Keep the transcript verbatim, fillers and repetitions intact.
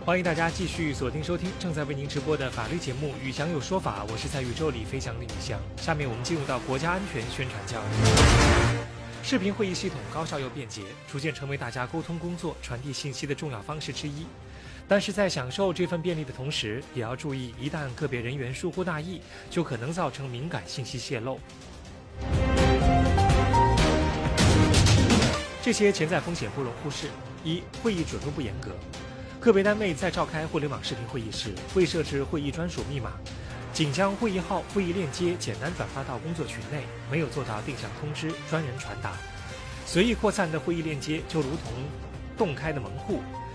欢迎大家继续锁定收听正在为您直播的法律节目《宇翔有说法》，我是在宇宙里飞翔的宇翔。下面我们进入到国家安全宣传教育。视频会议系统高效又便捷，逐渐成为大家沟通工作、传递信息的重要方式之一。但是在享受这份便利的同时，也要注意，一旦个别人员疏忽大意，就可能造成敏感信息泄露。这些潜在风险不容忽视。一、会议准入不严格。个别单位在召开互联网视频会议时，未设置会议专属密码，仅将会议号、会议链接简单转发到工作群内，没有做到定向通知、专人传达。随意扩散的会议链接就如同洞开的门户，